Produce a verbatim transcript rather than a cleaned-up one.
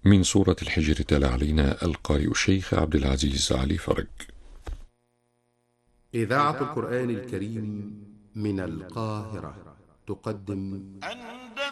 من سورة الحجر تلا علينا القارئ الشيخ عبد العزيز علي فرج. إذاعة القرآن الكريم من القاهرة تقدم